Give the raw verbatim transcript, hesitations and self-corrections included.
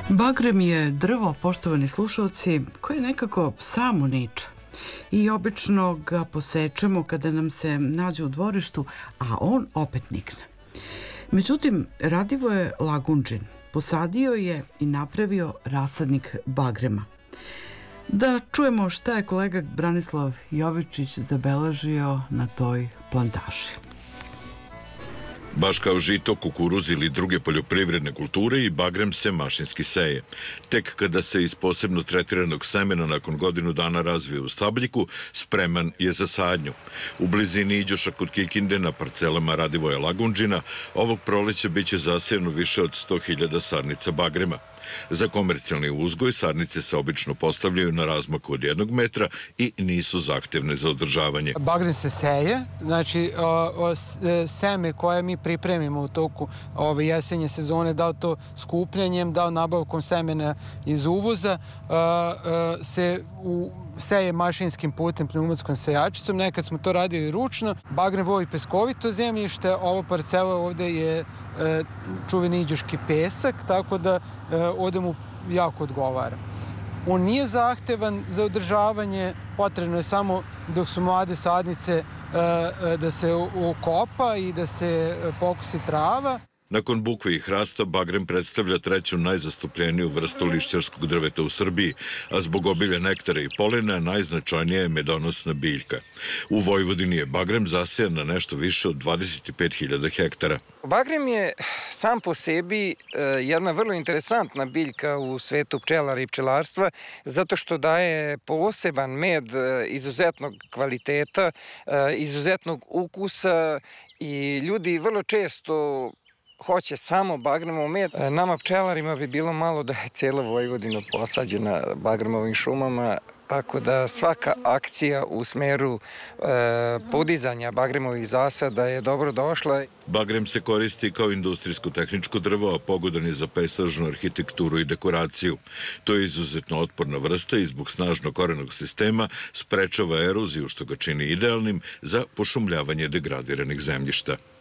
Bagrem je drvo, poštovani slušalci, koje nekako samo niče. I obično ga posečemo kada nam se nađe u dvorištu, a on opet nikne. Međutim, Radivoje Lagundžin posadio je i napravio rasadnik bagrema. Da čujemo šta je kolega Branislav Jovičić zabeležio na toj plantaži. Baš kao žito, kukuruz ili druge poljoprivredne kulture, i bagrem se mašinski seje. Tek kada se iz posebno tretiranog semena nakon godinu dana razvije u stabljiku, spreman je za sadnju. U blizini Iđoša kod Kikinde na parcelama Radivoja Lagundžina ovog proleća biće zasejano više od sto hiljada sadnica bagrema. Za komercijalni uzgoj sadnice se obično postavljaju na razmaku od jednog metra i nisu zahtevne za održavanje. Bagrem se seje, znači seme koje mi pripremimo u toku ove jesenje sezone, da li to skupljanjem, da li nabavkom semena iz uvoza, se u seje mašinskim putem, pneumatskom sejačicom. Nekad smo to radili ručno. Bagrem voli peskovito zemljište, ovo parcela ovde je čuveni iđoški pesak, tako da ovde mu jako odgovara. On nije zahtevan za održavanje, potrebno je samo dok su mlade sadnice da se okopa i da se pokosi trava. Nakon bukve i hrasta, bagrem predstavlja treću najzastupljeniju vrstu lišćarskog drveta u Srbiji, a zbog obilja nektara i polena najznačajnija je medonosna biljka. U Vojvodini je bagrem zasejan na nešto više od dvadeset pet hiljada hektara. Bagrem je sam po sebi jedna vrlo interesantna biljka u svetu pčelara i pčelarstva, zato što daje poseban med izuzetnog kvaliteta, izuzetnog ukusa, i ljudi vrlo često hoće samo bagremovo med. Nama pčelarima bi bilo malo da je cijela Vojvodina posađena bagremovim šumama, tako da svaka akcija u smeru podizanja bagremovih zasada je dobro došla. Bagrem se koristi kao industrijsko-tehničko drvo, a pogodan je za pejsažnu arhitekturu i dekoraciju. To je izuzetno otporna vrsta i zbog snažnog korenog sistema sprečava eroziju, što ga čini idealnim za pošumljavanje degradiranih zemljišta.